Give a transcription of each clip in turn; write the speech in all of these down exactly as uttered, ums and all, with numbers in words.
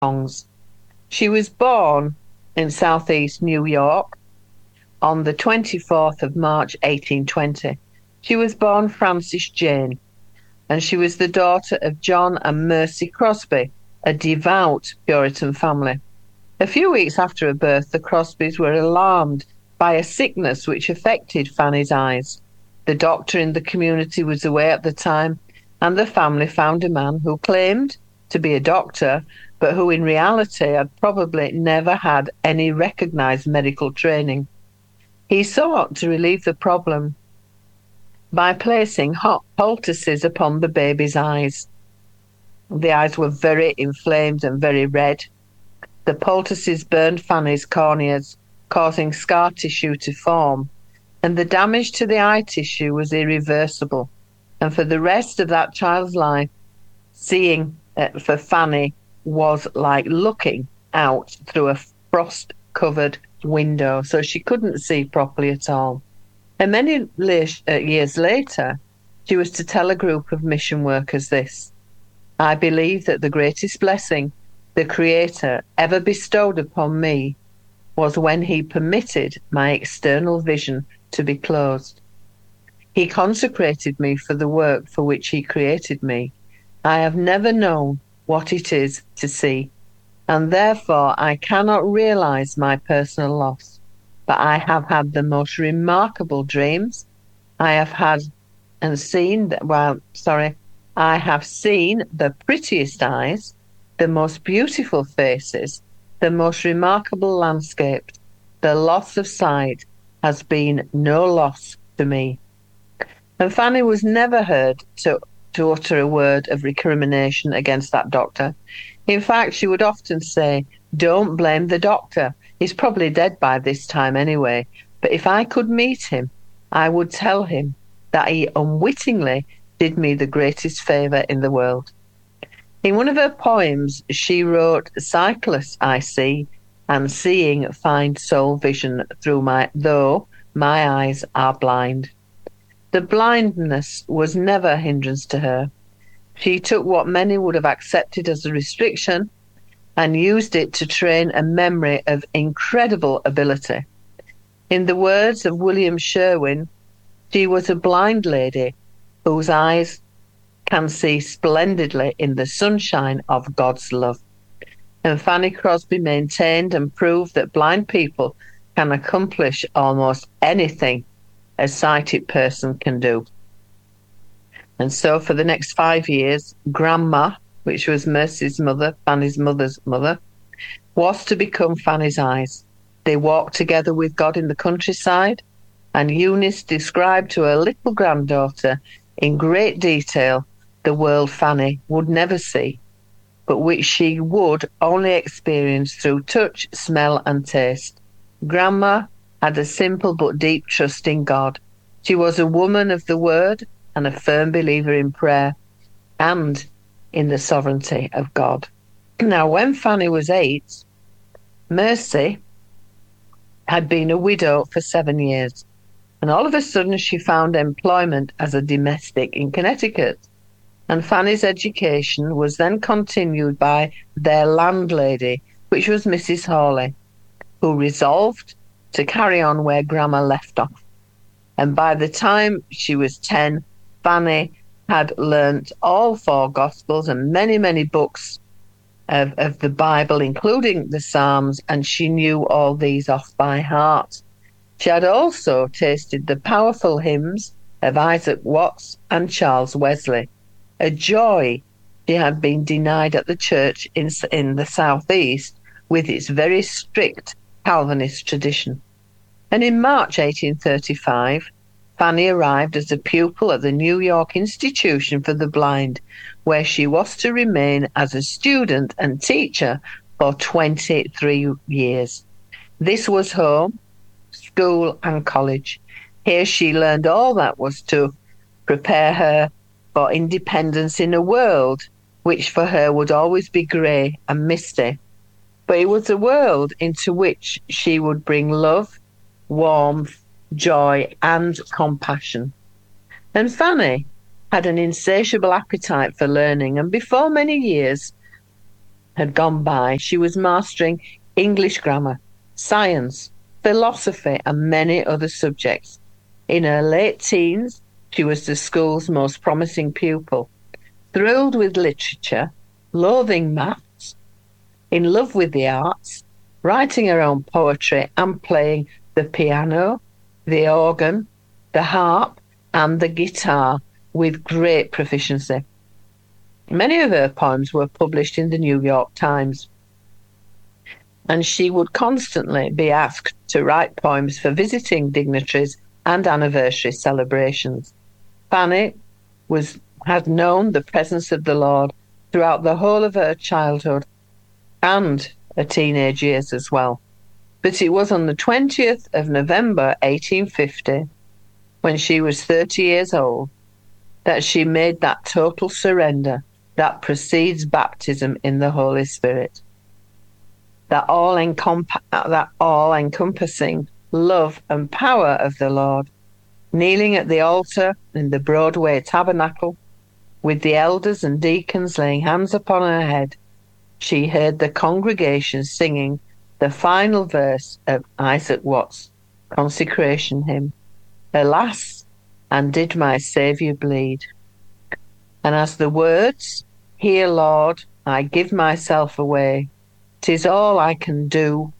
songs. She was born in southeast New York on the twenty-fourth of March, eighteen twenty. She was born Frances Jane, and she was the daughter of John and Mercy Crosby, a devout Puritan family. A few weeks after her birth, the Crosbys were alarmed by a sickness which affected Fanny's eyes. The doctor in the community was away at the time, and the family found a man who claimed to be a doctor, but who in reality had probably never had any recognised medical training. He sought to relieve the problem by placing hot poultices upon the baby's eyes. The eyes were very inflamed and very red. The poultices burned Fanny's corneas, causing scar tissue to form, and the damage to the eye tissue was irreversible. And for the rest of that child's life, seeing uh, for Fanny was like looking out through a frost-covered window, so she couldn't see properly at all. And many uh, years later, she was to tell a group of mission workers this: I believe that the greatest blessing the Creator ever bestowed upon me was when he permitted my external vision to be closed. He consecrated me for the work for which he created me. I have never known what it is to see, and therefore I cannot realize my personal loss. But I have had the most remarkable dreams. I have had and seen, that, well, sorry, I have seen the prettiest eyes, the most beautiful faces, the most remarkable landscapes. The loss of sight has been no loss to me. And Fanny was never heard to, to utter a word of recrimination against that doctor. In fact, she would often say, don't blame the doctor. He's probably dead by this time anyway. But if I could meet him, I would tell him that he unwittingly did me the greatest favour in the world. In one of her poems, she wrote, Cyclists I see, and seeing find soul vision through my, though my eyes are blind. The blindness was never a hindrance to her. She took what many would have accepted as a restriction and used it to train a memory of incredible ability. In the words of William Sherwin, she was a blind lady whose eyes can see splendidly in the sunshine of God's love. And Fanny Crosby maintained and proved that blind people can accomplish almost anything a sighted person can do. And so for the next five years, Grandma, which was Mercy's mother, Fanny's mother's mother, was to become Fanny's eyes. They walked together with God in the countryside, and Eunice described to her little granddaughter in great detail the world Fanny would never see, but which she would only experience through touch, smell, and taste. Grandma had a simple but deep trust in God. She was a woman of the word and a firm believer in prayer and in the sovereignty of God. Now, when Fanny was eight, Mercy had been a widow for seven years, and all of a sudden she found employment as a domestic in Connecticut. And Fanny's education was then continued by their landlady, which was Missus Hawley, who resolved to carry on where Grandma left off. And by the time she was ten, Fanny had learnt all four Gospels and many, many books of, of the Bible, including the Psalms, and she knew all these off by heart. She had also tasted the powerful hymns of Isaac Watts and Charles Wesley, a joy she had been denied at the church in, in the southeast with its very strict Calvinist tradition. And in March eighteen thirty-five, Fanny arrived as a pupil at the New York Institution for the Blind, where she was to remain as a student and teacher for twenty-three years. This was home, school, and college. Here she learned all that was to prepare her for independence in a world which for her would always be grey and misty. But it was a world into which she would bring love, warmth, joy, and compassion. And Fanny had an insatiable appetite for learning, and before many years had gone by, she was mastering English grammar, science, philosophy, and many other subjects. In her late teens, she was the school's most promising pupil, thrilled with literature, loathing maths, in love with the arts, writing her own poetry and playing the piano, the organ, the harp, and the guitar with great proficiency. Many of her poems were published in the New York Times, and she would constantly be asked to write poems for visiting dignitaries and anniversary celebrations. Fanny was had known the presence of the Lord throughout the whole of her childhood and her teenage years as well. But it was on the twentieth of November eighteen fifty, when she was thirty years old, that she made that total surrender that precedes baptism in the Holy Spirit. That all encomp- that all-encompassing love and power of the Lord, kneeling at the altar in the Broadway Tabernacle, with the elders and deacons laying hands upon her head, she heard the congregation singing the final verse of Isaac Watts' consecration hymn, "Alas, and did my Saviour bleed?" And as the words, "Here, Lord, I give myself away, 'tis all I can do,"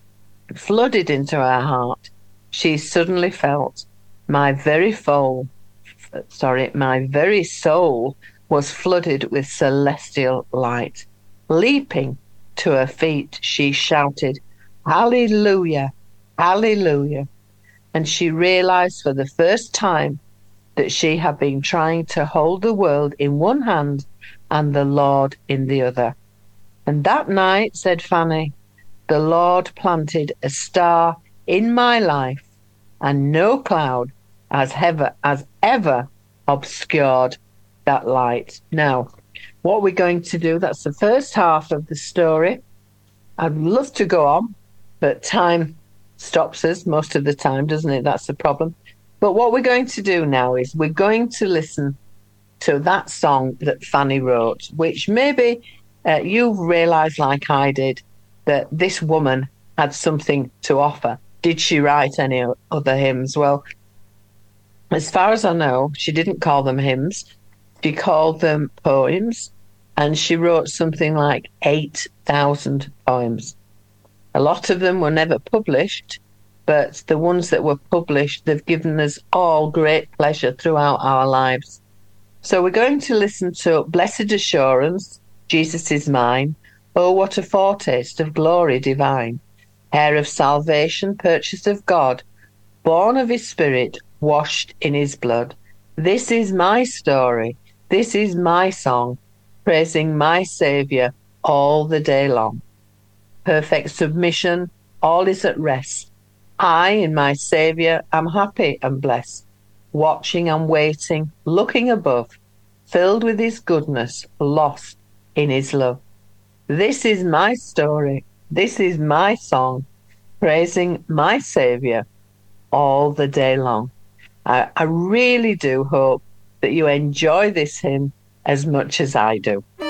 flooded into her heart, she suddenly felt my very soul, sorry, my very soul was flooded with celestial light. Leaping to her feet, she shouted, "Hallelujah, hallelujah." And she realized for the first time that she had been trying to hold the world in one hand and the Lord in the other. And that night, said Fanny, the Lord planted a star in my life, and no cloud has ever, has ever obscured that light. Now, what we're going to do, that's the first half of the story. I'd love to go on, but time stops us most of the time, doesn't it? That's the problem. But what we're going to do now is we're going to listen to that song that Fanny wrote, which maybe uh, you've realised, like I did, that this woman had something to offer. Did she write any other hymns? Well, as far as I know, she didn't call them hymns. She called them poems, and she wrote something like eight thousand poems. A lot of them were never published, but the ones that were published, they've given us all great pleasure throughout our lives. So we're going to listen to Blessed Assurance, Jesus is Mine, Oh, what a foretaste of glory divine, heir of salvation, purchased of God, born of his Spirit, washed in his blood. This is my story, this is my song, praising my Saviour all the day long. Perfect submission, all is at rest. I in my Saviour am happy and blessed, watching and waiting, looking above, filled with his goodness, lost in his love. This is my story, this is my song, praising my Saviour all the day long. I, I really do hope that you enjoy this hymn as much as I do.